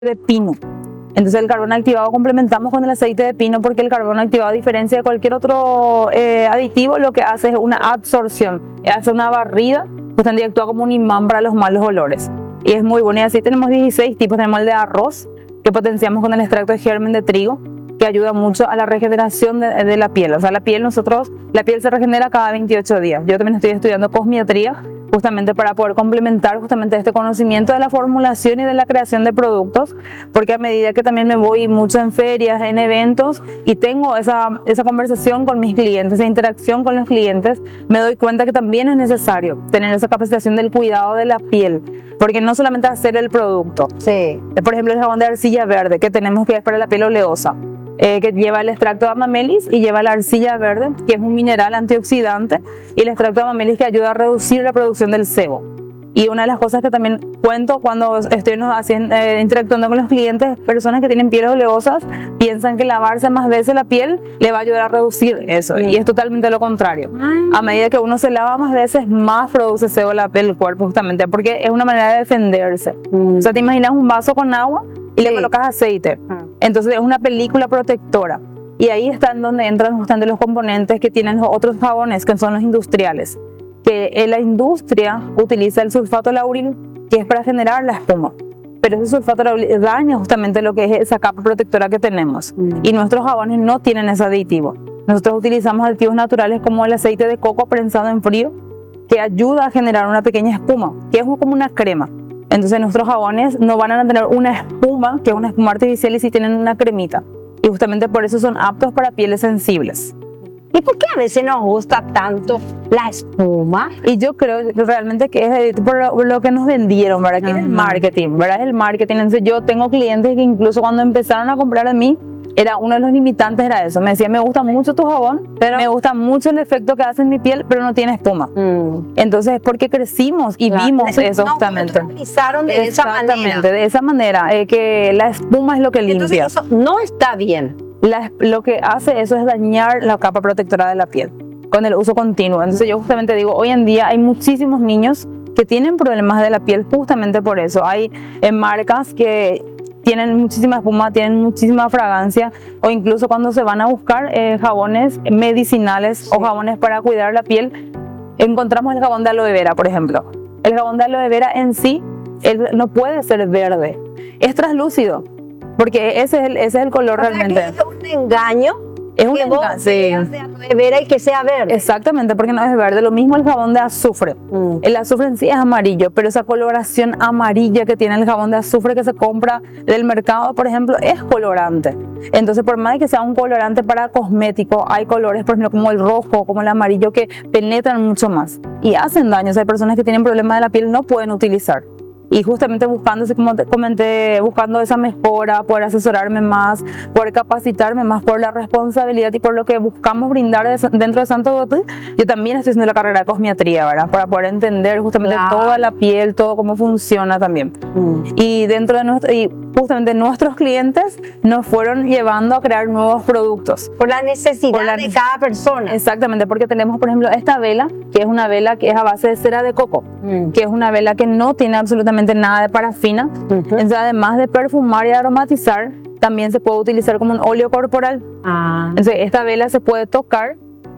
de pino. Entonces el carbón activado complementamos con el aceite de pino porque el carbón activado, a diferencia de cualquier otro aditivo, lo que hace es una absorción, hace una barrida, justamente actúa como un imán para los malos olores. Y es muy bueno. Y así tenemos 16 tipos. Tenemos el de arroz, que potenciamos con el extracto de germen de trigo, que ayuda mucho a la regeneración de la piel. O sea, la piel se regenera cada 28 días. Yo también estoy estudiando cosmiatría, justamente para poder complementar justamente este conocimiento de la formulación y de la creación de productos, porque a medida que también me voy mucho en ferias, en eventos, y tengo esa conversación con mis clientes, esa interacción con los clientes, me doy cuenta que también es necesario tener esa capacitación del cuidado de la piel, porque no solamente hacer el producto. Sí. Por ejemplo, el jabón de arcilla verde que tenemos, que es para la piel oleosa, que lleva el extracto de amamelis y lleva la arcilla verde, que es un mineral antioxidante, y el extracto de amamelis que ayuda a reducir la producción del sebo. Y una de las cosas que también cuento cuando estoy interactuando con los clientes, personas que tienen pieles oleosas piensan que lavarse más veces la piel le va a ayudar a reducir eso, y es totalmente lo contrario. A medida que uno se lava más veces, más produce sebo la piel del cuerpo, justamente porque es una manera de defenderse. O sea, te imaginas un vaso con agua y le colocas aceite. Entonces es una película protectora. Y ahí están donde entran justamente los componentes que tienen los otros jabones, que son los industriales. Que la industria utiliza el sulfato lauril, que es para generar la espuma. Pero ese sulfato lauril daña justamente lo que es esa capa protectora que tenemos. Y nuestros jabones no tienen ese aditivo. Nosotros utilizamos aditivos naturales como el aceite de coco prensado en frío, que ayuda a generar una pequeña espuma, que es como una crema. Entonces nuestros jabones no van a tener una espuma, que es una espuma artificial, y sí tienen una cremita. Y justamente por eso son aptos para pieles sensibles. ¿Y por qué a veces nos gusta tanto la espuma? Y yo creo realmente que es por lo que nos vendieron, ¿verdad? Que es el marketing, ¿verdad? El marketing. Entonces yo tengo clientes que incluso cuando empezaron a comprar a mí, era uno de los limitantes, era eso. Me decía, me gusta mucho tu jabón, pero me gusta mucho el efecto que hace en mi piel, pero no tiene espuma. Entonces es porque crecimos y vimos eso justamente. Utilizaron de esa manera. Exactamente, de esa manera, que la espuma es lo que limpia. Entonces eso no está bien. Lo que hace eso es dañar la capa protectora de la piel con el uso continuo. Entonces yo justamente digo, hoy en día hay muchísimos niños que tienen problemas de la piel justamente por eso. Hay marcas que tienen muchísima espuma, tienen muchísima fragancia, o incluso cuando se van a buscar jabones medicinales o jabones para cuidar la piel, encontramos el jabón de aloe vera, por ejemplo. El jabón de aloe vera en sí, él no puede ser verde, es translúcido, porque ese es el color realmente. Es un engaño. Es un engaño, sí. De aloe vera y que sea verde. Exactamente, porque no es verde. Lo mismo el jabón de azufre. El azufre en sí es amarillo, pero esa coloración amarilla que tiene el jabón de azufre que se compra del mercado, por ejemplo, es colorante. Entonces, por más que sea un colorante para cosmético, hay colores, por ejemplo, como el rojo, como el amarillo, que penetran mucho más y hacen daño. O sea, hay personas que tienen problemas de la piel, no pueden utilizar. Y justamente buscando, así como te comenté, buscando esa mejora, poder asesorarme más, poder capacitarme más por la responsabilidad y por lo que buscamos brindar dentro de Santo Gote. Yo también estoy haciendo la carrera de cosmiatría, ¿verdad? Para poder entender justamente toda la piel, todo cómo funciona también. Y dentro de justamente nuestros clientes nos fueron llevando a crear nuevos productos. Por la necesidad de cada persona. Exactamente, porque tenemos, por ejemplo, esta vela, que es una vela que es a base de cera de coco, que es una vela que no tiene absolutamente nada de parafina. Entonces, además de perfumar y aromatizar, también se puede utilizar como un óleo corporal. Entonces, esta vela se puede tocar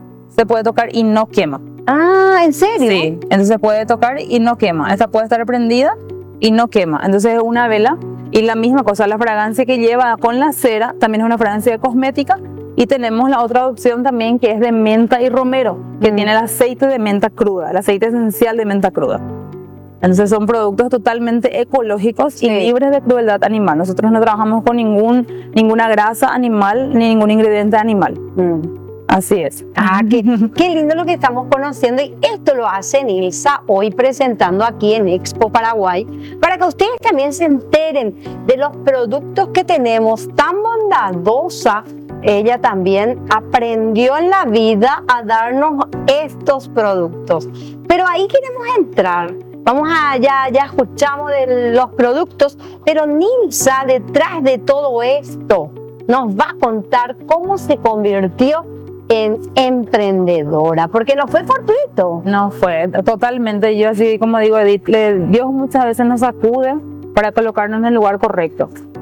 y no quema. ¿En serio? Sí, entonces se puede tocar y no quema. Esta puede estar prendida y no quema. Entonces es una vela. Y la misma cosa, la fragancia que lleva con la cera también es una fragancia cosmética. Y tenemos la otra opción también, que es de menta y romero, que tiene el aceite de menta cruda, el aceite esencial de menta cruda. Entonces son productos totalmente ecológicos y libres de crueldad animal. Nosotros no trabajamos con ninguna grasa animal ni ningún ingrediente animal. Así es. Qué lindo lo que estamos conociendo, y esto lo hace Nilsa hoy presentando aquí en Expo Paraguay, para que ustedes también se enteren de los productos que tenemos. Tan bondadosa, ella también aprendió en la vida a darnos estos productos. Pero ahí queremos entrar. Ya escuchamos de los productos, pero Nilsa, detrás de todo esto, nos va a contar cómo se convirtió en emprendedora, porque no fue fortuito. No fue, totalmente. Yo así como digo, Edith, Dios muchas veces nos sacude para colocarnos en el lugar correcto.